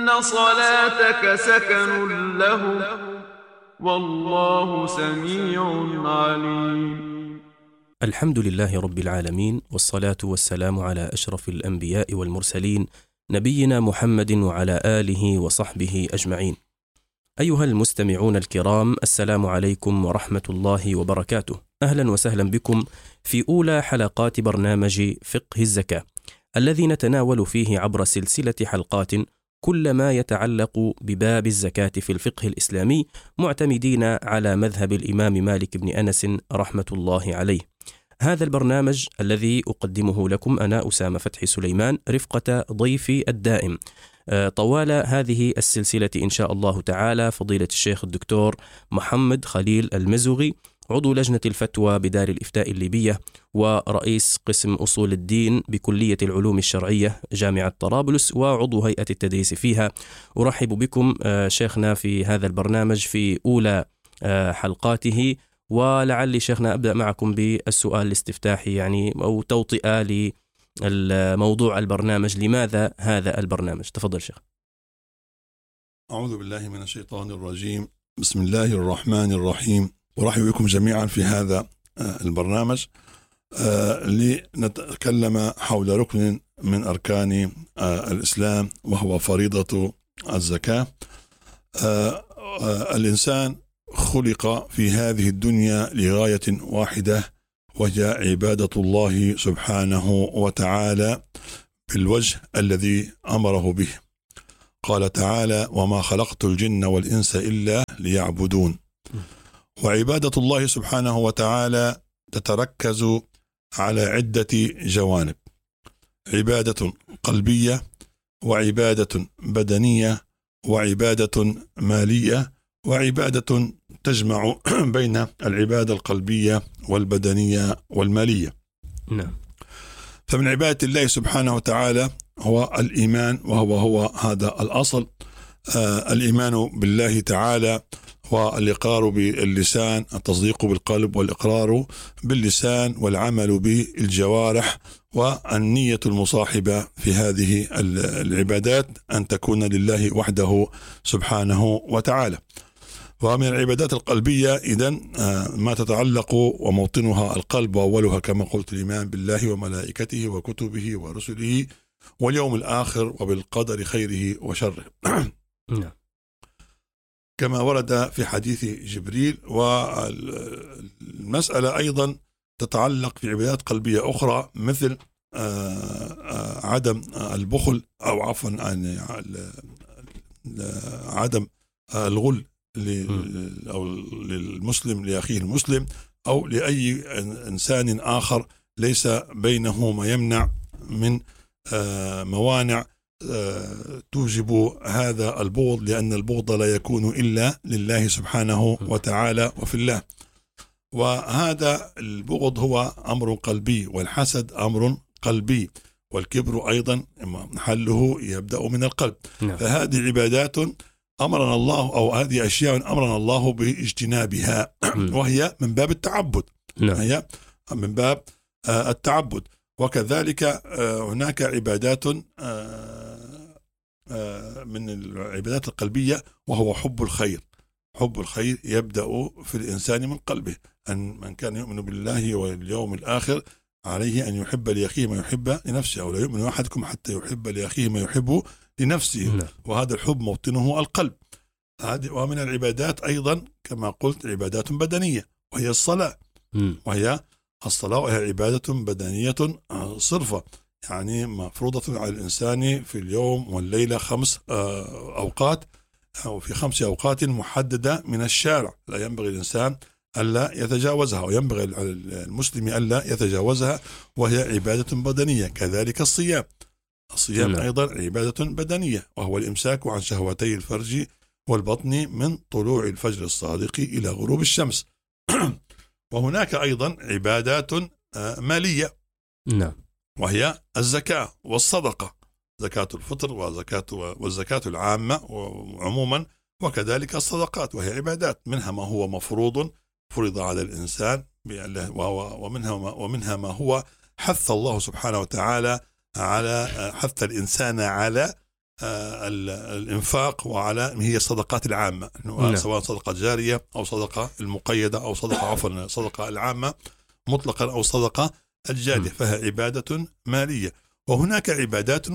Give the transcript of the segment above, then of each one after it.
إن صلاتك سكن لهم والله سميع عليم. الحمد لله رب العالمين، والصلاة والسلام على أشرف الأنبياء والمرسلين نبينا محمد وعلى آله وصحبه أجمعين. أيها المستمعون الكرام، السلام عليكم ورحمة الله وبركاته. أهلا وسهلا بكم في أولى حلقات برنامج فقه الزكاة، الذي نتناول فيه عبر سلسلة حلقات كل ما يتعلق بباب الزكاة في الفقه الإسلامي، معتمدين على مذهب الإمام مالك بن أنس رحمة الله عليه. هذا البرنامج الذي أقدمه لكم أنا أسامة فتحي سليمان رفقة ضيفي الدائم طوال هذه السلسلة إن شاء الله تعالى، فضيلة الشيخ الدكتور محمد خليل المزغي، عضو لجنة الفتوى بدار الإفتاء الليبية ورئيس قسم أصول الدين بكلية العلوم الشرعية جامعة طرابلس وعضو هيئة التدريس فيها. أرحب بكم شيخنا في هذا البرنامج في أولى حلقاته، ولعلي شيخنا أبدأ معكم بالسؤال الاستفتاحي يعني أو توطئة لموضوع البرنامج. لماذا هذا البرنامج؟ تفضل شيخ. أعوذ بالله من الشيطان الرجيم. بسم الله الرحمن الرحيم، ورحب بكم جميعا في هذا البرنامج لنتكلم حول ركن من أركان الإسلام وهو فريضة الزكاة. الإنسان خلق في هذه الدنيا لغاية واحدة، وهي عبادة الله سبحانه وتعالى بالوجه الذي أمره به. قال تعالى: وما خلقت الجن والإنس إلا ليعبدون. وعبادة الله سبحانه وتعالى تتركز على عدة جوانب: عبادة قلبية، وعبادة بدنية، وعبادة مالية، وعبادة تجمع بين العبادة القلبية والبدنية والمالية. نعم. فمن عبادة الله سبحانه وتعالى هو الإيمان، وهو هذا الأصل. الإيمان بالله تعالى والإقرار باللسان، التصديق بالقلب والإقرار باللسان والعمل بالجوارح، والنية المصاحبة في هذه العبادات أن تكون لله وحده سبحانه وتعالى. ومن العبادات القلبية إذن ما تتعلق وموطنها القلب، وأولها كما قلت الإيمان بالله وملائكته وكتبه ورسله واليوم الآخر وبالقدر خيره وشره. كما ورد في حديث جبريل. والمسألة أيضا تتعلق في عبادات قلبية أخرى مثل عدم البخل، أو عفوا عدم الغل أو للمسلم لأخيه المسلم، أو لأي إنسان آخر ليس بينه ما يمنع من موانع توجب هذا البغض، لأن البغض لا يكون إلا لله سبحانه وتعالى وفي الله. وهذا البغض هو أمر قلبي، والحسد أمر قلبي، والكبر أيضا محله يبدأ من القلب. فهذه عبادات أمرنا الله، أو هذه أشياء أمرنا الله باجتنابها، وهي من باب التعبد. هي من باب التعبد. وكذلك هناك عبادات من العبادات القلبية، وهو حب الخير. حب الخير يبدأ في الإنسان من قلبه. أن من كان يؤمن بالله واليوم الآخر عليه أن يحب لأخيه ما يحب لنفسه، أو لا يؤمن أحدكم حتى يحب لأخيه ما يحب لنفسه. وهذا الحب موطنه القلب. ومن العبادات أيضا كما قلت عبادات بدنية، وهي الصلاة. وهي عبادة بدنية صرفة، يعني مفروضة على الإنسان في اليوم والليلة 5 أوقات، أو في 5 أوقات محددة من الشارع، لا ينبغي الإنسان ألا يتجاوزها، وينبغي المسلم ألا يتجاوزها، وهي عبادة بدنية. كذلك الصيام أيضا عبادة بدنية، وهو الإمساك عن شهوتي الفرج والبطن من طلوع الفجر الصادق إلى غروب الشمس. وهناك أيضا عبادات مالية، وهي الزكاة والصدقة، زكاة الفطر والزكاة العامة عموما، وكذلك الصدقات، وهي عبادات منها ما هو مفروض فرض على الإنسان، ومنها ما هو حث الله سبحانه وتعالى على حث الإنسان على الإنفاق وعلى هي الصدقات العامة، سواء صدقة جارية أو صدقة المقيدة أو صدقة العامة مطلقا أو صدقة الجارية، فهي عبادة مالية. وهناك عبادات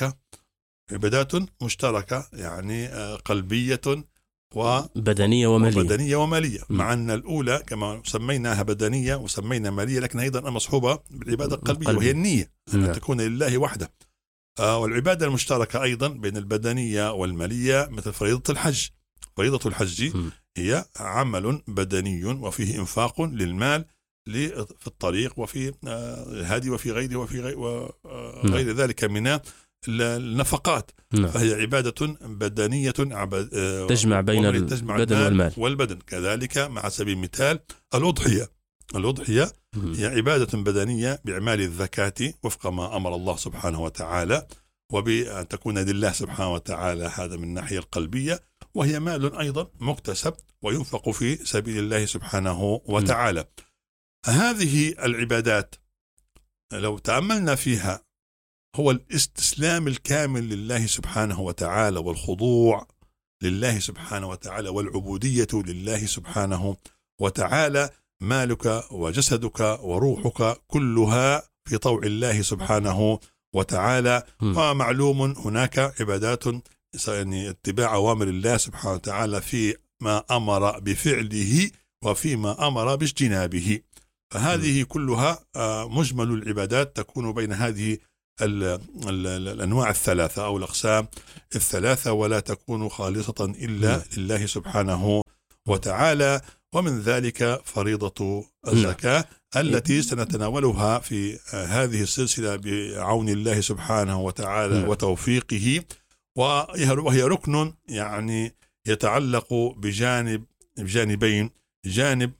مشتركة يعني قلبية وبدنية ومالية. مع أن الأولى كما سميناها بدنية وسمينا مالية، لكن أيضا مصحوبة بالعبادة القلبية وهي النية أن تكون لله وحده. والعبادة المشتركة أيضا بين البدنية والمالية مثل فريضة الحج. فريضة الحج هي عمل بدني وفيه إنفاق للمال في الطريق وفي الهدي وفي غيره وغير ذلك من النفقات. فهي عبادة بدنية تجمع بين البدن والبدن. كذلك مع سبيل المثال الأضحية هي عبادة بدنية بإعمال الزكاة وفق ما أمر الله سبحانه وتعالى، وبأن تكون لله سبحانه وتعالى، هذا من الناحية القلبية. وهي مال أيضا مكتسب وينفق في سبيل الله سبحانه وتعالى. هذه العبادات لو تأملنا فيها هو الاستسلام الكامل لله سبحانه وتعالى والخضوع لله سبحانه وتعالى والعبودية لله سبحانه وتعالى. مالك وجسدك وروحك كلها في طوع الله سبحانه وتعالى. ومعلوم هناك عبادات يعني اتباع أوامر الله سبحانه وتعالى فيما أمر بفعله وفيما أمر باجتنابه. فهذه كلها مجمل العبادات تكون بين هذه الأنواع الثلاثة أو الأقسام الثلاثة، ولا تكون خالصة إلا لله سبحانه وتعالى. ومن ذلك فريضة الزكاة التي سنتناولها في هذه السلسلة بعون الله سبحانه وتعالى وتوفيقه. وهي ركن يعني يتعلق بجانبين: جانب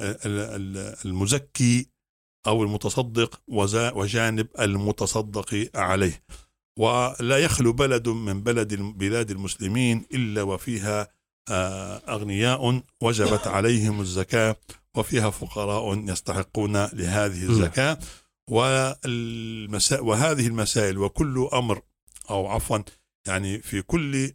المزكي أو المتصدق وجانب المتصدق عليه. ولا يخلو بلد من بلاد المسلمين إلا وفيها أغنياء وجبت عليهم الزكاة، وفيها فقراء يستحقون لهذه الزكاة. وهذه المسائل وكل أمر أو عفوا يعني في كل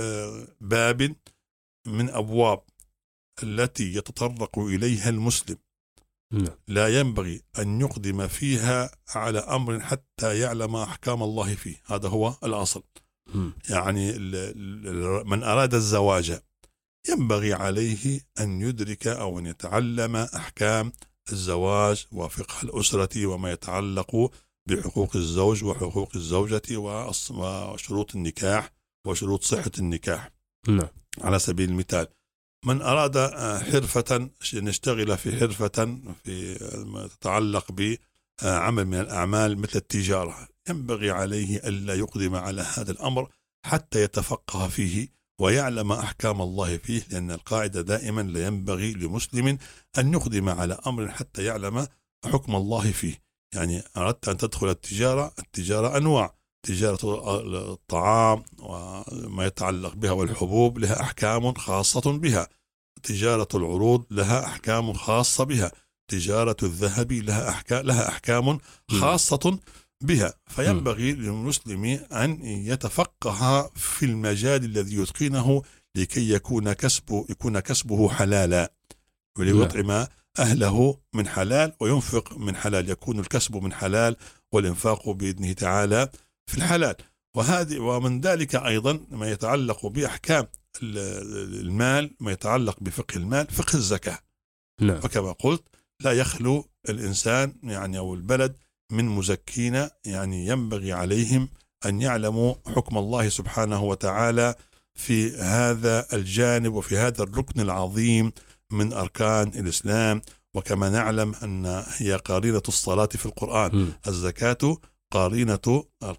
باب من أبواب التي يتطرق إليها المسلم لا ينبغي أن يقدم فيها على أمر حتى يعلم أحكام الله فيه. هذا هو الأصل. يعني من أراد الزواج ينبغي عليه أن يدرك أو أن يتعلم أحكام الزواج وفقه الأسرة وما يتعلق بحقوق الزوج وحقوق الزوجة وشروط النكاح وشروط صحة النكاح. على سبيل المثال، من أراد حرفة نشتغل في حرفة ما تتعلق بعمل من الأعمال مثل التجارة، ينبغي عليه ألا يقدم على هذا الأمر حتى يتفقه فيه ويعلم أحكام الله فيه، لأن القاعدة دائما لا ينبغي لمسلم أن يقدم على أمر حتى يعلم حكم الله فيه. يعني أردت أن تدخل التجارة أنواع: تجارة الطعام وما يتعلق بها والحبوب لها أحكام خاصة بها، تجارة العروض لها أحكام خاصة بها، تجارة الذهب لها أحكام خاصة بها. فينبغي للمسلم أن يتفقه في المجال الذي يتقنه لكي يكون كسبه حلالا، وليطعم أهله من حلال وينفق من حلال، يكون الكسب من حلال والإنفاق بإذنه تعالى في الحلال. ومن ذلك أيضا ما يتعلق بأحكام المال، ما يتعلق بفقه المال، فقه الزكاة. وكما قلت لا يخلو الإنسان يعني أو البلد من مزكين، يعني ينبغي عليهم أن يعلموا حكم الله سبحانه وتعالى في هذا الجانب وفي هذا الركن العظيم من أركان الإسلام. وكما نعلم أن هي قرينة الصلاة في القرآن. الزكاة قرينة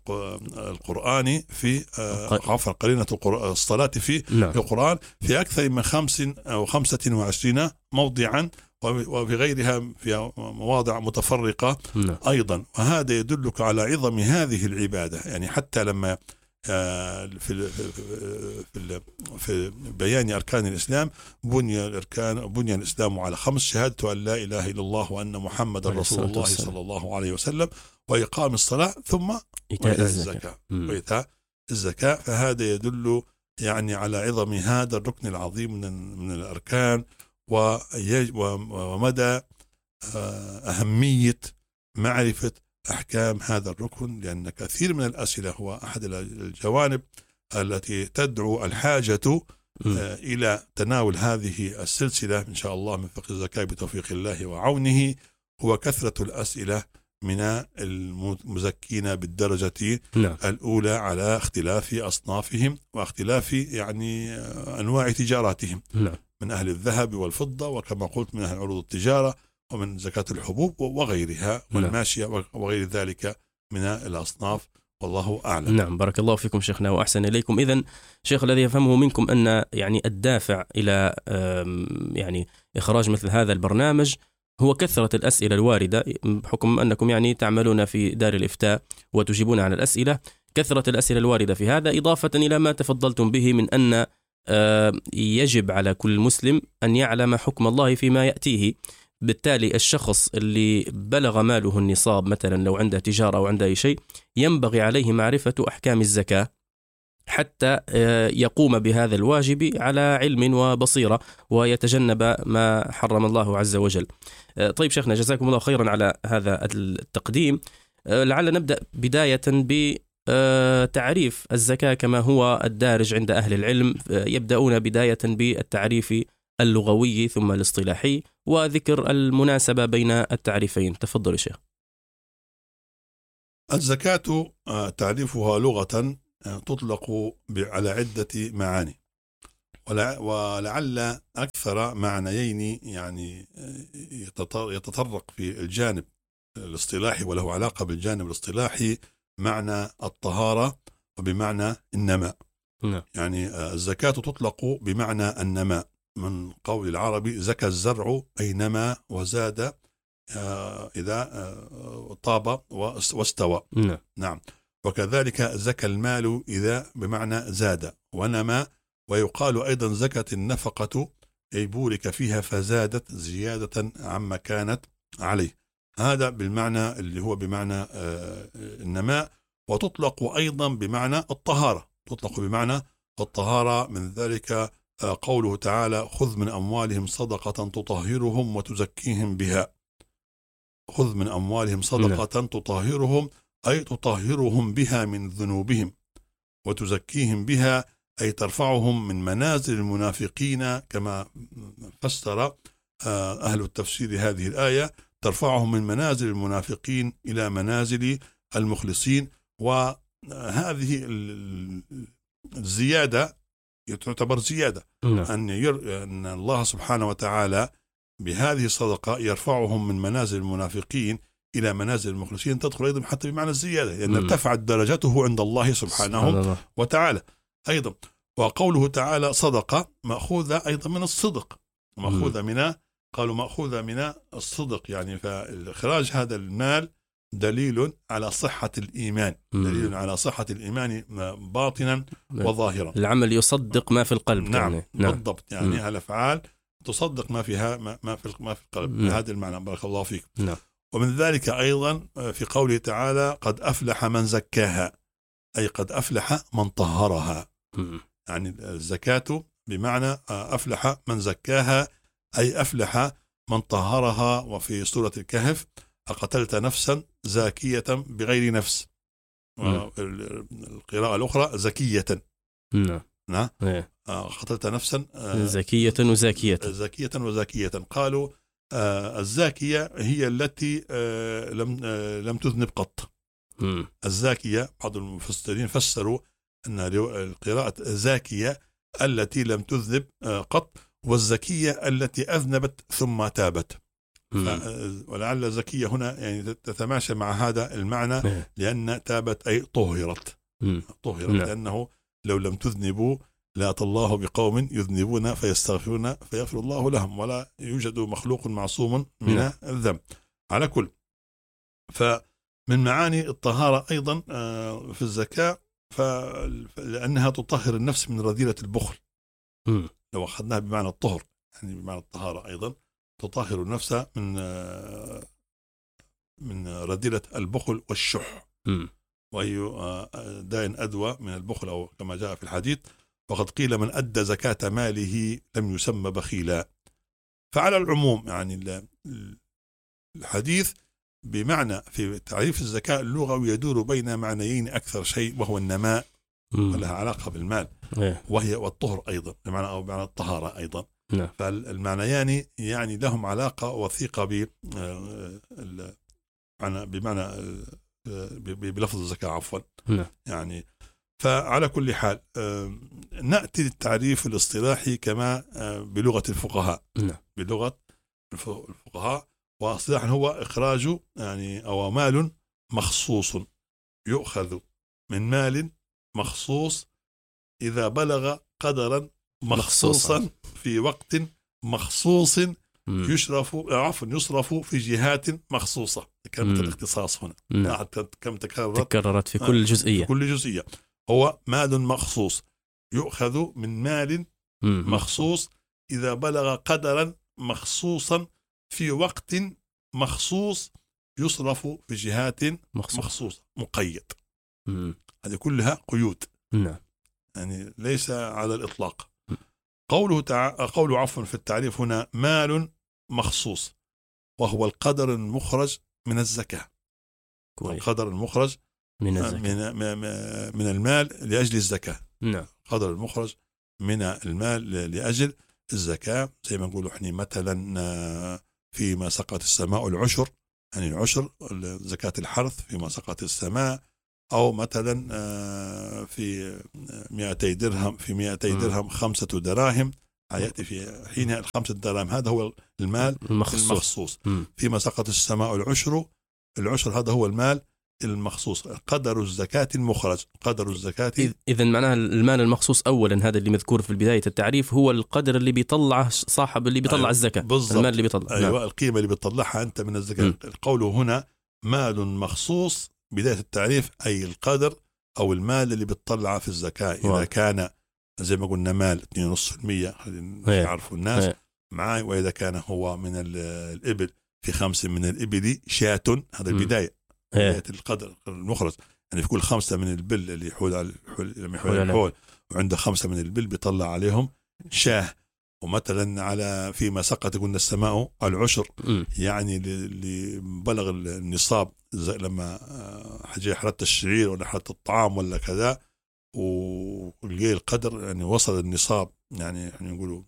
القرآن في قرينة الصلاة في القرآن في أكثر من 25 موضعا، وفي غيرها في مواضع متفرقة أيضا. وهذا يدلك على عظم هذه العبادة. يعني حتى لما في بيان أركان الإسلام بني الإسلام على 5: شهادة أن لا إله إلا الله وأن محمد رسول الله صلى الله عليه وسلم، وإقام الصلاة، ثم إيتاء الزكاة وإيتاء الزكاة، فهذا يدل يعني على عظم هذا الركن العظيم من الأركان ومدى أهمية معرفة أحكام هذا الركن، لأن كثير من الأسئلة هو أحد الجوانب التي تدعو الحاجة إلى تناول هذه السلسلة إن شاء الله من فقه الزكاة بتوفيق الله وعونه، هو كثرة الأسئلة من المزكين بالدرجة الأولى على اختلاف أصنافهم واختلاف يعني أنواع تجاراتهم من أهل الذهب والفضة، وكما قلت من أهل عروض التجارة، ومن زكاة الحبوب وغيرها والماشية وغير ذلك من الأصناف، والله أعلم. نعم، بارك الله فيكم شيخنا وأحسن إليكم. إذن شيخ، الذي يفهمه منكم أن يعني الدافع إلى يعني إخراج مثل هذا البرنامج هو كثرة الأسئلة الواردة، بحكم أنكم يعني تعملون في دار الإفتاء وتجيبون على الأسئلة، كثرة الأسئلة الواردة في هذا، إضافة إلى ما تفضلتم به من أن يجب على كل مسلم أن يعلم حكم الله فيما يأتيه. بالتالي الشخص اللي بلغ ماله النصاب مثلا، لو عنده تجارة أو عنده أي شيء، ينبغي عليه معرفة أحكام الزكاة حتى يقوم بهذا الواجب على علم وبصيرة ويتجنب ما حرم الله عز وجل. طيب شيخنا، جزاكم الله خيرا على هذا التقديم. لعل نبدأ بداية بتعريف الزكاة كما هو الدارج عند أهل العلم. يبدأون بداية بالتعريف اللغوي ثم الاصطلاحي وذكر المناسبة بين التعريفين. تفضل يا شيخ. الزكاة تعريفها لغة تطلق على عدة معاني، ولعل أكثر معنيين يعني يتطرق في الجانب الاصطلاحي وله علاقة بالجانب الاصطلاحي، معنى الطهارة وبمعنى النماء. يعني الزكاة تطلق بمعنى النماء، من قول العربي زكى الزرع أي نما وزاد إذا طاب واستوى. نعم. وكذلك زكى المال إذا بمعنى زاد ونما. ويقال أيضا زكت النفقة أي بورك فيها فزادت زيادة عما كانت عليه. هذا بالمعنى اللي هو بمعنى النماء. وتطلق أيضا بمعنى الطهارة، تطلق بمعنى الطهارة. من ذلك قوله تعالى خذ من أموالهم صدقة تطهرهم وتزكيهم بها. خذ من أموالهم صدقة تطهرهم أي تطهرهم بها من ذنوبهم، وتزكيهم بها أي ترفعهم من منازل المنافقين، كما فسر أهل التفسير هذه الآية، ترفعهم من منازل المنافقين إلى منازل المخلصين. وهذه الزيادة تعتبر زيادة، أن الله سبحانه وتعالى بهذه الصدقة يرفعهم من منازل المنافقين إلى منازل المخلصين، تدخل أيضا حتى بمعنى الزيادة، لأن ارتفعت درجته عند الله سبحانه وتعالى أيضا. وقوله تعالى صدقة مأخوذة أيضا من الصدق، مأخوذة من الصدق، يعني فإخراج هذا المال دليل على صحة الإيمان، دليل على صحة الإيمان باطنا وظاهرا. العمل يصدق ما في القلب. نعم بالضبط، يعني الأفعال تصدق ما فيها ما في القلب. هذا المعنى. بارك الله فيك. ومن ذلك أيضا في قوله تعالى قد أفلح من زكاها، أي قد أفلح من طهرها. يعني الزكاة بمعنى أفلح من زكاها أي أفلح من طهرها. وفي سورة الكهف أقتلت نفسا زاكية بغير نفس، القراءة الأخرى زكية. نعم. قتلت نفسا زكية وزاكية. قالوا الزاكية هي التي لم تذنب قط. الزاكية بعض المفسرين فسروا أن القراءة زاكية التي لم تذنب قط، والزكية التي أذنبت ثم تابت. ولعل زكية هنا يعني تتماشى مع هذا المعنى، لأن تابت أي طهرت. لأنه لو لم تذنبوا لأتى الله بقوم يذنبون فيستغفرون فيغفر الله لهم، ولا يوجد مخلوق معصوم من الذنب. على كل، فمن معاني الطهارة أيضا في الزكاة لأنها تطهر النفس من رذيلة البخل. لو أخذناها بمعنى الطهر، يعني بمعنى الطهارة أيضا تطهر النفس من رذيلة البخل والشح. وأي داء أدوى من البخل، أو كما جاء في الحديث: وقد قيل من أدى زكاة ماله لم يسمى بخيلا. فعلى العموم يعني الحديث بمعنى في تعريف الزكاة اللغوي يدور بين معنيين أكثر شيء، وهو النماء ولها علاقة بالمال، وهي والطهر أيضا بمعنى أو بمعنى الطهارة أيضا. فالمعنيان يعني لهم علاقة وثيقة بمعنى بلفظ الزكاة عفوا. يعني فعلى كل حال نأتي للتعريف الاصطلاحي كما بلغة الفقهاء. بلغة الفقهاء واصطلاحا هو إخراج يعني أو مال مخصوص يؤخذ من مال مخصوص إذا بلغ قدرا مخصوصا في وقت مخصوص يصرف في جهات مخصوصة. كلمة الاختصاص هنا كم تكررت في كل جزئية. في كل جزئية. هو مال مخصوص يؤخذ من مال مخصوص إذا بلغ قدرا مخصوصا في وقت مخصوص يصرف في جهات مخصوصة مقيد. هذه كلها قيود. يعني ليس على الإطلاق. قوله عفوا في التعريف هنا مال مخصوص، وهو القدر المخرج من الزكاة. القدر المخرج من الزكاة من المال لأجل الزكاة. القدر المخرج من المال لأجل الزكاة، زي ما نقول احنا مثلا فيما سقط السماء العشر، يعني العشر زكاة الحرث فيما سقط السماء، أو مثلا في 200 درهم، في 200 درهم 5 دراهم، يأتي في حينها 5 دراهم، هذا هو المال المخصوص. فيما سقط السماء العشر هذا هو المال المخصوص. قدر الزكاة المخرج، قدر الزكاة. إذا معناها المال المخصوص أولا، هذا اللي مذكور في بداية التعريف، هو القدر اللي بيطلع صاحب اللي بيطلع الزكاة. بالضبط. المال اللي بيطلع. أيوة. القيمة اللي بتطلعها أنت من الزكاة. قوله هنا مال مخصوص بداية التعريف أي القدر أو المال اللي بتطلع في الزكاة. إذا كان زي ما قلنا مال 2.5% يعرفوا الناس معاي، وإذا كان هو من الإبل في 5 من الإبل شاة، هذا البداية القدر المخرج. يعني في كل 5 من البل اللي يحول على الحول وعنده 5 من البل بيطلع عليهم شاه. ومثلا على فيما سقط قلنا السماء العشر، يعني اللي بلغ النصاب لما حاجة حرت الشعير ولا حرت الطعام ولا كذا، ولقي القدر يعني وصل النصاب، يعني نقولوا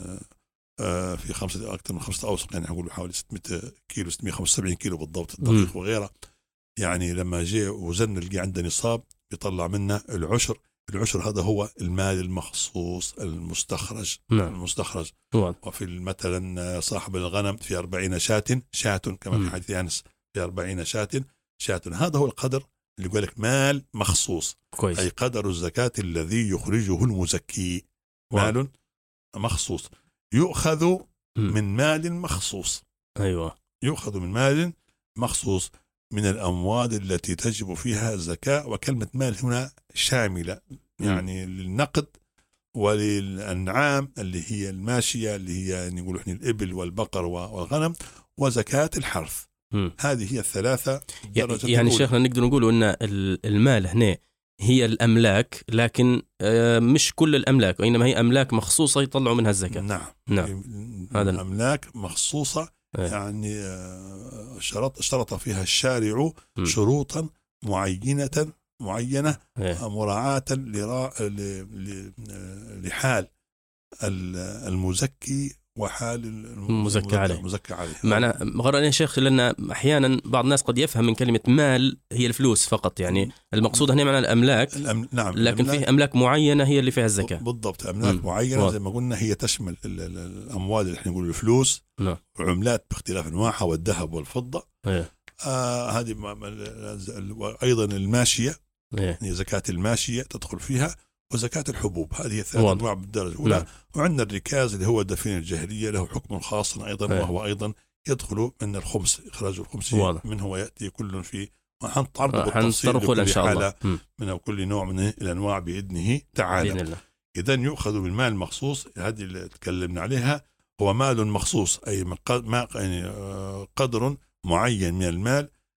في 5 أكثر من 5 أوسق، يعني نقولوا حوالي 600 كيلو 675 كيلو بالضبط الدقيق وغيره. يعني لما جاء وزن لقي عنده نصاب بيطلع منه العشر. العشر هذا هو المال المخصوص المستخرج. المستخرج. وفي مثلا صاحب الغنم في 40 شاة كما في حديث أنس في 40 شاة. هذا هو القدر اللي يقول لك مال مخصوص. كويس. أي قدر الزكاة الذي يخرجه المزكي. مال مخصوص يؤخذ من مال مخصوص. أيوة. يؤخذ من مال مخصوص من الأموال التي تجب فيها الزكاة. وكلمة مال هنا شاملة، يعني للنقد وللأنعام اللي هي الماشية، اللي هي نقول احنا الإبل والبقر والغنم، وزكاة الحرث. هذه هي الثلاثة درجات. يعني شيخنا نقدر نقول أن المال هنا هي الأملاك، لكن مش كل الأملاك، وإنما هي أملاك مخصوصة يطلعوا منها الزكاة. نعم. هذا أملاك مخصوصة. يعني اشترط فيها الشارع شروطا معينة مراعاة لحال المزكي وحال المزكى عليه. معنى غير يا شيخ، لأن أحيانا بعض الناس قد يفهم من كلمة مال هي الفلوس فقط، يعني المقصود هنا معنى الأملاك. نعم. لكن فيه أملاك معينة هي اللي فيها الزكاة. بالضبط. أملاك معينة زي ما قلنا هي تشمل الأموال اللي احنا نقول الفلوس، وعملات باختلاف أنواعها، والذهب والفضة. هذه أيضا الماشية، يعني زكاة الماشية تدخل فيها، وزكاة الحبوب. هذه 3 أنواع بالدرجة الأولى. وعندنا الركاز اللي هو الدفين الجاهلية، له حكم خاص أيضا، وهو أيضا يدخل من الخمس، إخراج الخمس منه، ويأتي كل في حنطرق بالتفصيل لكل حالة من كل نوع من الأنواع بإذنه تعالى. إذن يؤخذ بالمال المخصوص، هذه اللي تكلمنا عليها، هو مال مخصوص، أي قدر معين من المال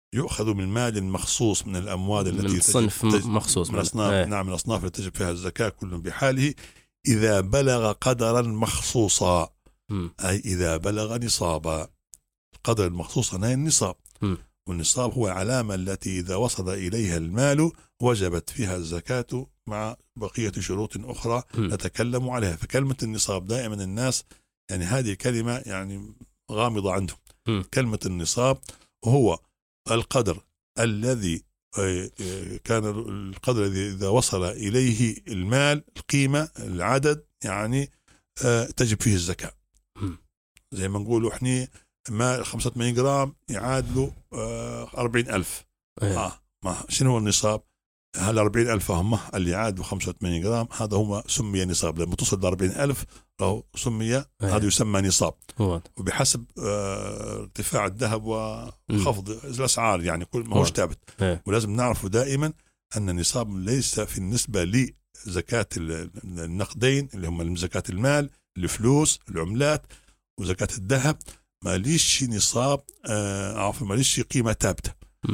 يؤخذ من مال مخصوص من الأموال التي من صنف مخصوص من أصناف نعم من الأصناف التي تجب فيها الزكاة كل بحاله إذا بلغ قدرا مخصوصا، أي إذا بلغ نصابا. القدر المخصوص هنا النصاب، والنصاب هو العلامة التي إذا وصل إليها المال وجبت فيها الزكاة مع بقية شروط أخرى نتكلم عليها. فكلمة النصاب دائما الناس يعني هذه كلمة يعني غامضة عندهم. كلمة النصاب هو القدر الذي كان القدر الذي إذا وصل إليه المال القيمة العدد يعني تجب فيه الزكاة. زي ما نقولوا احنا ما 85 جرام يعادلوا 40,000. ما شنو هو النصاب؟ هل 40,000 هم اللي يعادلوا 85 جرام هذا هو سمي نصاب. لما توصل ل 40,000 أو سمي هذا يسمى نصاب. وبحسب ارتفاع الذهب وخفض الأسعار يعني كل ما هوش ثابت. ولازم نعرف دائما أن النصاب ليس في النسبة لزكاة النقدين اللي هم زكاة المال الفلوس العملات وزكاة الذهب ما ليش نصاب ما ليش قيمة ثابتة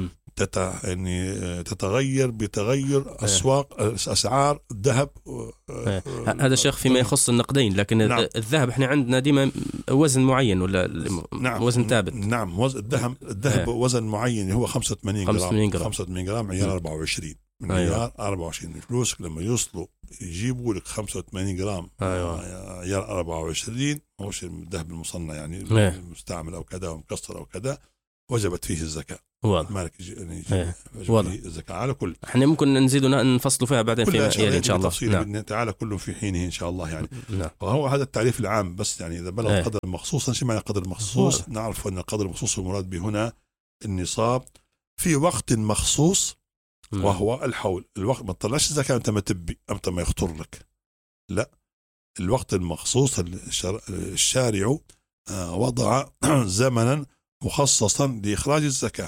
يعني تتغير بتغير أسعار الذهب. هذا شيخ فيما يخص النقدين، لكن نعم. الذهب احنا عندنا ديما وزن معين ولا نعم. وزن ثابت. نعم الذهب وزن معين هو 85 جرام 85 جرام عيار 24 من عيار 24. الفلوس لما يوصلوا يجيبوا لك 85 جرام عيار 24 مش الذهب المصنع يعني المستعمل أو كذا ومكسر أو كذا وجبت فيه الزكاة. مالك الزكاة على كل. احنا ممكن نزيد نفصل فيها بعدين في إن شاء الله. نعم. تعالى كله في حينه إن شاء الله يعني. نعم. وهو هذا التعريف العام بس يعني إذا بلغ قدر مخصوصا. شو معنى قدر مخصوص؟ نعرف أن القدر المخصوص المراد به هنا النصاب في وقت مخصوص وهو الحول. الوقت ما تطلعش الزكاة أنت ما تبي أنت ما يخطر لك، لا الوقت المخصوص الشارع وضع زمنا مخصصا لإخراج الزكاة.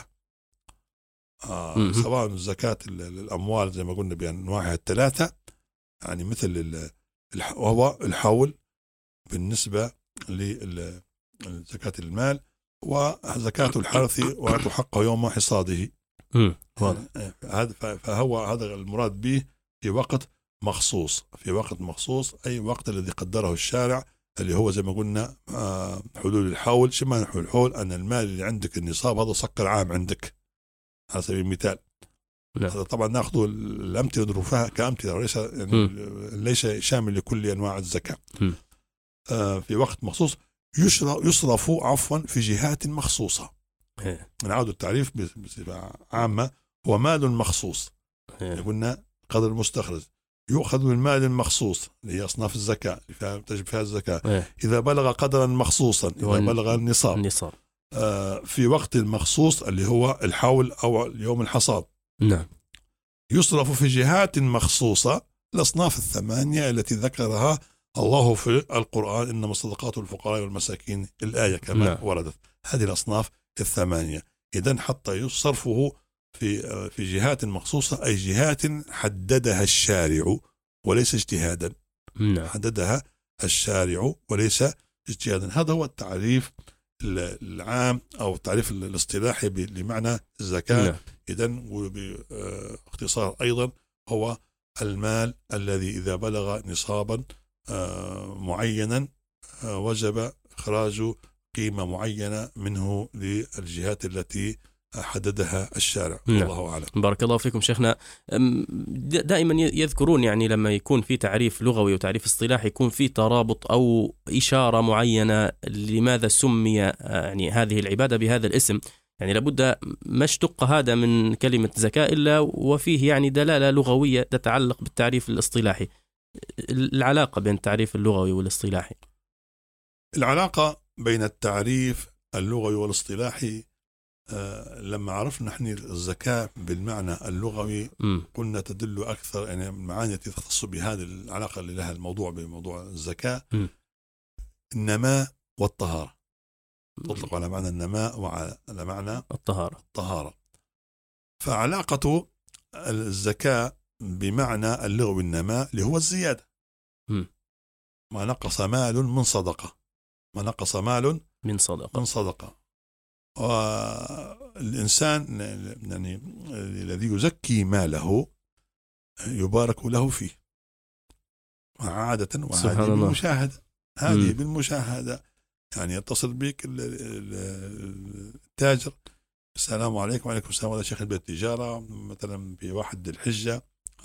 سواء زكاة الأموال زي ما قلنا بأنواعها الثلاثة يعني مثل وهو الحول بالنسبة لزكاة المال وزكاة الحرث وتحق يوم حصاده. فهو هذا المراد به في وقت مخصوص. في وقت مخصوص أي وقت الذي قدره الشارع اللي هو زي ما قلنا حلول الحول. شو معنى حلول الحول؟ أن المال اللي عندك النصاب هذا سكر عام عندك على سبيل المثال. هذا طبعا ناخذ الأمثلة نضربها كأمثلة ليس يعني ليس شامل لكل أنواع الزكاة. في وقت مخصوص يصرف عفوا في جهات مخصوصة. نعود التعريف بصفة عامة هو مال مخصوص. قلنا قدر المستخرج يؤخذ من مال مخصوص اللي هي أصناف الزكاة اللي تجب فيها الزكاة إذا بلغ قدرا مخصوصا إذا بلغ النصاب في وقت مخصوص اللي هو الحول أو يوم الحصاد. نعم. يصرف في جهات مخصوصة الأصناف الثمانية التي ذكرها الله في القرآن إنما الصدقات للفقراء والمساكين الآية كما وردت. هذه الأصناف الثمانية إذن حتى يصرفه في جهات مخصوصة أي جهات حددها الشارع وليس اجتهادا. حددها الشارع وليس اجتهادا. هذا هو التعريف العام أو التعريف الاصطلاحي لمعنى الزكاة. إذن باختصار أيضا هو المال الذي إذا بلغ نصابا معينا وجب إخراج قيمة معينة منه للجهات التي حددها الشارع. الله أعلم. بارك الله فيكم شيخنا. دائما يذكرون يعني لما يكون في تعريف لغوي وتعريف اصطلاحي يكون في ترابط أو إشارة معينة لماذا سمي يعني هذه العبادة بهذا الاسم. يعني لابد ما اشتق هذا من كلمة زكاة إلا وفيه يعني دلالة لغوية تتعلق بالتعريف الاصطلاحي. العلاقة بين التعريف اللغوي والاصطلاحي. العلاقة بين التعريف اللغوي والاصطلاحي لما عرفنا نحن الزكاة بالمعنى اللغوي قلنا تدل أكثر يعني المعاني التي تختص بهذه العلاقة اللي لها الموضوع بموضوع الزكاة. النماء والطهارة تطلق على معنى النماء وعلى معنى الطهارة. فعلاقة الزكاة بمعنى اللغوي النماء اللي هو الزيادة. ما نقص مال من صدقة. ما نقص مال من صدقة والإنسان يعني الذي يزكي ماله يبارك له فيه عادة، وهذه بالمشاهدة. هذه بالمشاهدة. يعني يتصل بك التاجر، السلام عليكم. وعليكم السلام. هذا شيخ البيت التجارة مثلا بواحد الحجة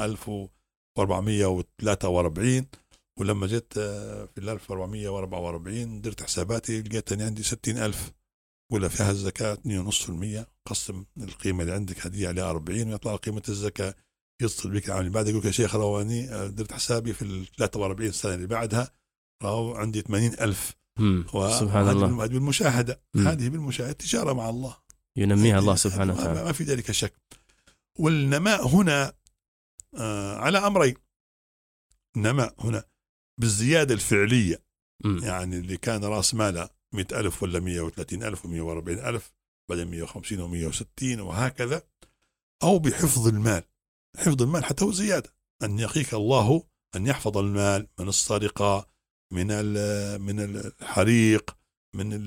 1443، ولما جيت في 1444 درت حساباتي لقيت أني عندي 60,000، ولا فيها الزكاة 2.5%، قسم القيمة اللي عندك هدية على 40 ويطلع قيمة الزكاة. يتصل بك العام اللي بعد يقول يا شيخ رواني درت حسابي في 43 سنة اللي بعدها راهو عندي 80,000. سبحان الله. هذه بالمشاهدة. هذه بالمشاهدة تجارة مع الله ينميها الله سبحانه وتعالى، ما في ذلك شك. والنماء هنا على أمرين. النماء هنا بالزيادة الفعلية، يعني اللي كان رأس ماله 100,000 ولا 130,000 و140,000 بعدين 150 و160 وهكذا، أو بحفظ المال. حفظ المال حتى هو زيادة، أن يقيك الله أن يحفظ المال من السرقة، من الحريق، من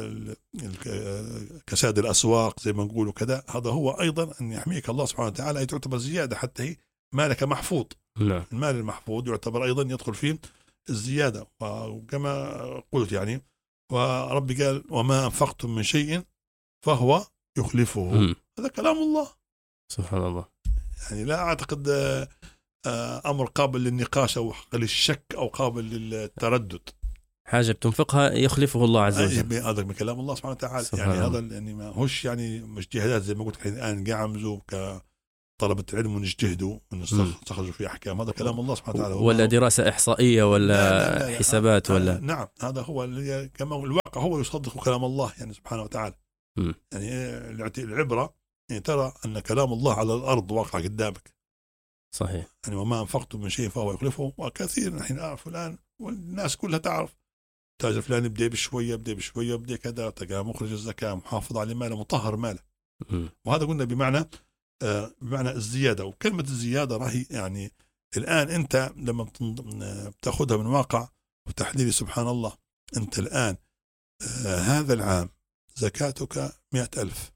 كساد الأسواق زي ما نقولوا كذا. هذا هو أيضا أن يحميك الله سبحانه وتعالى، هي تعتبر زيادة حتى هي مالك محفوظ. المال المحفوظ يعتبر أيضا يدخل فيه الزيادة. وكما قلت يعني وربي قال وما أنفقتم من شيء فهو يخلفه. هذا كلام الله سبحان الله. يعني لا أعتقد أمر قابل للنقاش أو للشك أو قابل للتردد. حاجة بتنفقها يخلفه الله عز وجل. هذا من كلام الله سبحانه وتعالى. يعني هذا يعني ما هوش يعني مجتهدات زي ما قلت الآن قاعمزوا كطلبة علم ونجتهدوا ونستخرجوا في أحكام. هذا كلام الله سبحانه وتعالى، ولا دراسة إحصائية ولا لا حسابات ولا نعم. هذا هو كما الواقع هو يصدق كلام الله يعني سبحانه وتعالى. يعني العبرة يعني ترى أن كلام الله على الأرض واقع قدامك. صحيح. يعني وما أنفقتم من شيء فهو يخلفه. وكثير نحن نعرف الآن والناس كلها تعرف تاجر فلان يبدأ بشوية يبدأ كذا، تلقى مخرج الزكاة محافظ على ماله مطهر ماله. وهذا قلنا بمعنى الزيادة. وكلمة الزيادة راهي يعني الآن أنت لما بتأخذها من واقع وتحليل سبحان الله، أنت الآن هذا العام زكاتك 100,000،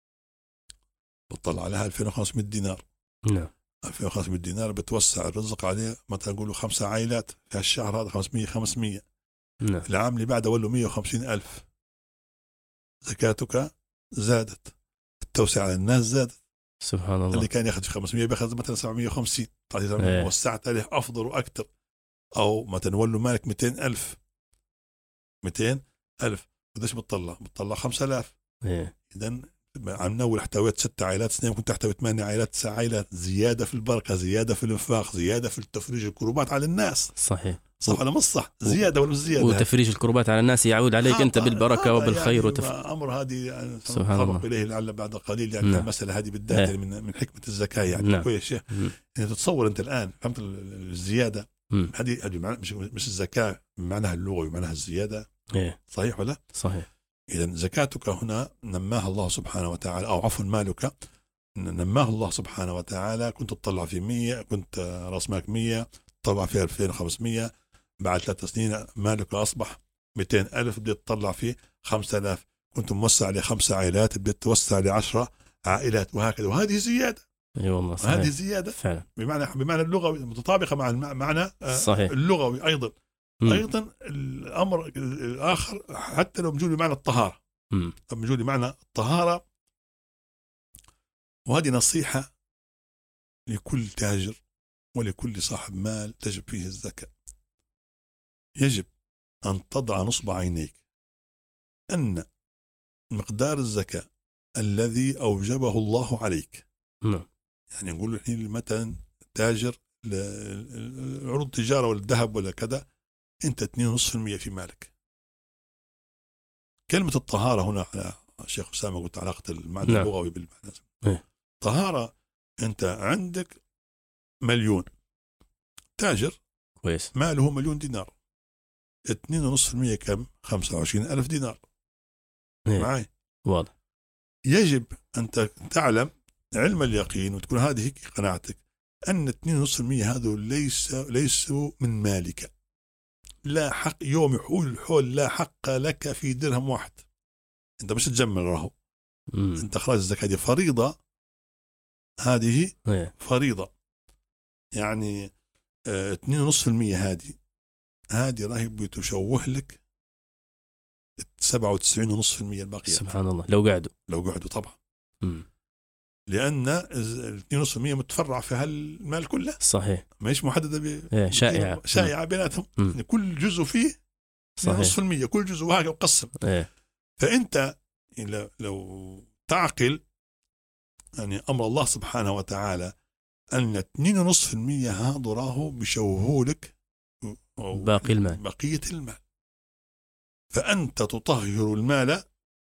بتطلع عليها 2500 دينار. نعم. 2500 دينار بتوسع الرزق عليه، مثلا نقولوا 5 عائلات في الشهر هذا 500. نعم. العام اللي بعده ولوا 150,000. زكاتك زادت، التوسعة على الناس زادت. سبحان الله. اللي كان ياخذ 500 بياخذ مثلا 750. وسعت عليه أفضل وأكثر. أو مثلا ولوا مالك 200,000. قديش بتطلع 5,000. إذن عم نول احتويت 6 عائلات، سنة ممكن تحتوي 8 عائلات 9 عائلات. زيادة في البركة، زيادة في الانفاق، زيادة في التفريج الكروبات على الناس. صحيح. صح ولا مش صح؟ زيادة ولا زيادة؟ وتفريج الكروبات على الناس يعود عليك أنت بالبركة وبالخير. يعني أمر هذه يعني نتطرق إليه لعل بعد قليل. يعني المسألة هذه بالذات من حكمة الزكاة يعني كويس شيء. يعني تتصور أنت الآن فهمت الزيادة هذه مش الزكاة بمعناها اللغوي، بمعناها الزيادة. صحيح ولا؟ صحيح. إذن زكاتك هنا نماها الله سبحانه وتعالى، أو عفوا مالك نماه الله سبحانه وتعالى. كنت تطلع في 100، كنت رأس مالك 100، تطلع في 2500. بعد 3 سنين مالك أصبح 200,000، بدأت تطلع فيه 5,000. كنت موسع ل5 عائلات، بدأت توسع ل10 عائلات وهكذا. وهذه زيادة. أي والله صحيح. هذه زيادة فعلا بمعنى اللغوي متطابقة مع المعنى اللغوي أيضا. أيضا الأمر الآخر حتى لو بجولي معنى الطهارة. بجولي معنى الطهارة، وهذه نصيحة لكل تاجر ولكل صاحب مال تجب فيه الزكاة. يجب أن تضع نصب عينيك أن مقدار الزكاة الذي أوجبه الله عليك. يعني نقول الحين مثلا تاجر عروض التجارة ولا الذهب ولا كذا، أنت 2.5% في مالك. كلمة الطهارة هنا على الشيخ أسامة قلت علاقة المعنى اللغوي بالمعنى. طهارة أنت عندك 1,000,000 تاجر كويس ماله 1,000,000 دينار، 2.5% كم؟ 25,000 دينار. معي واضح. يجب أن تعلم علم اليقين وتكون هذه قناعتك أن 2.5% هذا ليسوا من مالك. لا حق يوم يحول الحول لا حق لك في درهم واحد. أنت مش تجمل راهو، أنت إخراج الزكاة دي فريضة، هذه فريضة، يعني 2.5% هذه راهي بتشوه لك 97.5% الباقية. سبحان الله، لو قعدوا طبعا. لأن 2.5% متفرع في هالمال كله. صحيح، ماهيش محددة شائعة بيناتهم. يعني كل جزء فيه 2.5%، كل جزء وهكذا مقسم. فأنت لو تعقل يعني أمر الله سبحانه وتعالى أن 2.5% هذا راهو بيشوهوا لك بقية المال. فأنت تطهر المال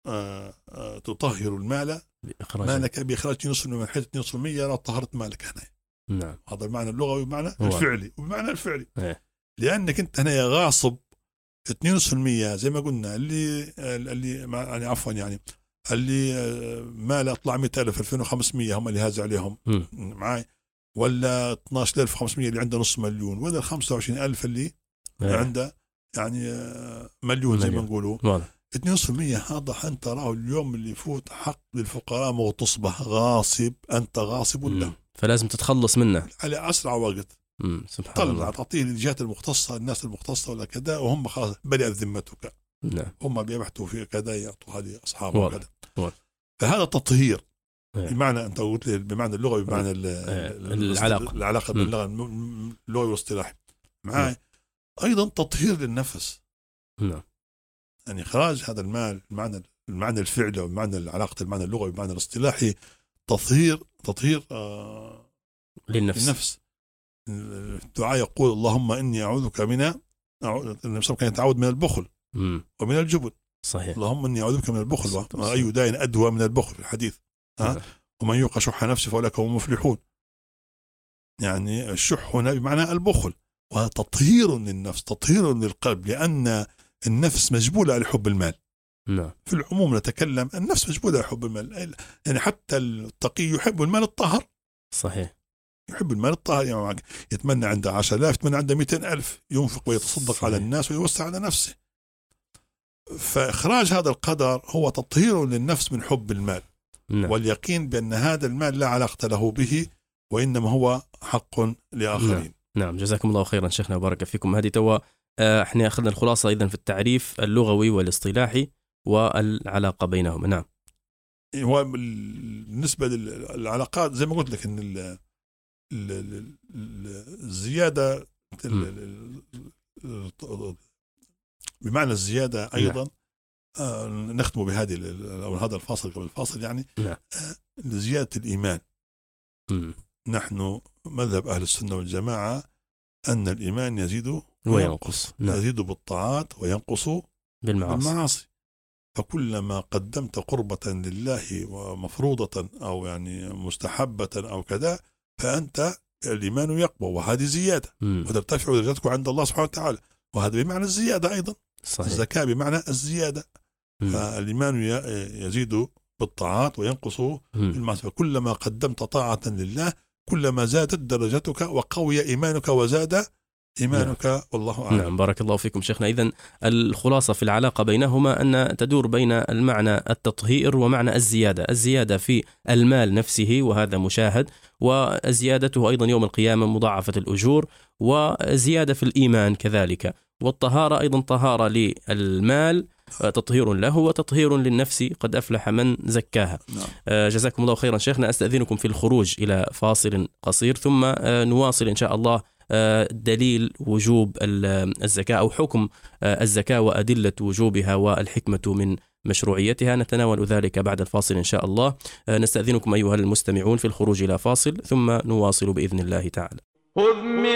مالك بإخراج 2.5%، من حيث 2.5% طهرت مالك هنا. نعم، هذا المعنى اللغوي وبمعنى الفعلي. وبمعنى الفعلي لأنك أنت هنا غاصب 2.5%، زي ما قلنا اللي يعني عفوا يعني اللي ماله اطلع 100,000 2500 هم اللي هاز عليهم معاي، ولا 12,500 اللي عنده نص مليون، ولا 25,000 اللي عنده يعني مليون زي ما نقولوا. 2.5% هذا أنت راه اليوم اللي يفوت حق للفقراء مغتصبه، غاصب، أنت غاصب له، فلازم تتخلص منه على أسرع وقت. سبحان الله، تعطيه للجهات المختصة، الناس المختصة ولا كذا، وهم خلاص بدأت ذمتك. نعم، هم بيبحثوا في كذا، يعطوا هذه أصحابه وكذا. فهذا تطهير بمعنى أنت قلت لي بمعنى اللغة، بمعنى العلاقة بين اللغة والاصطلاحي معاي. أيضا تطهير للنفس. نعم، يعني إخراج هذا المال، المعنى الفعلي ومعنى العلاقة، المعنى اللغوي ومعنى الاصطلاحي، تطهير للنفس. الدعاء يقول اللهم إني أعوذك من النفس كان يتعود من البخل ومن الجبن. صحيح، اللهم إني أعوذ بك من البخل، أي داء أدوى من البخل في الحديث. ومن يوق شح نفسه فأولئك هم المفلحون. يعني الشح هنا بمعنى البخل، وهذا تطهير للنفس، تطهير للقلب، لأن النفس مجبولة على حب المال. نعم، في العموم نتكلم النفس مجبولة على حب المال. يعني حتى التقي يحب المال الطاهر. صحيح، يحب المال الطاهر، يعني يتمنى عنده 10,000، يتمنى عنده 200,000، ينفق ويتصدق. صحيح. على الناس ويوسع على نفسه. فإخراج هذا القدر هو تطهير للنفس من حب المال. نعم. واليقين بأن هذا المال لا علاقة له به، وإنما هو حق لآخرين. نعم، جزاكم الله خيرا شيخنا وبارك فيكم. هذه توا احنا أخذنا الخلاصة أيضا في التعريف اللغوي والاصطلاحي والعلاقة بينهما. نعم، بالنسبة للعلاقات زي ما قلت لك إن الزيادة بمعنى الزيادة أيضا. نختم بهذه أو هذا الفاصل قبل الفاصل، يعني زيادة الإيمان. نحن مذهب أهل السنة والجماعة أن الإيمان يزيد وينقص. يزيد بالطاعات وينقص بالمعاصي. فكلما قدمت قربة لله ومفروضة أو يعني مستحبة أو كذا، فأنت الإيمان يقوى، وهذه زيادة. وترتفع درجتك عند الله سبحانه وتعالى، وهذا بمعنى الزيادة أيضا. صحيح. الزكاة بمعنى الزيادة. فالإيمان يزيد بالطاعات وينقص بالمعصية. كلما قدمت طاعة لله كلما زادت درجتك وقوي إيمانك وزاد إيمانك. نعم. والله أعلم. نعم، بارك الله فيكم شيخنا. إذن الخلاصة في العلاقة بينهما أن تدور بين المعنى التطهير ومعنى الزيادة في المال نفسه، وهذا مشاهد، وزيادته أيضا يوم القيامة مضاعفة الأجور، وزيادة في الإيمان كذلك. والطهارة أيضا طهارة للمال، تطهير له وتطهير للنفس، قد أفلح من زكاها. نعم. جزاكم الله خيرا شيخنا. أستأذنكم في الخروج إلى فاصل قصير، ثم نواصل إن شاء الله دليل وجوب الزكاة أو حكم الزكاة وأدلة وجوبها والحكمة من مشروعيتها. نتناول ذلك بعد الفاصل إن شاء الله. نستأذنكم أيها المستمعون في الخروج إلى فاصل، ثم نواصل بإذن الله تعالى.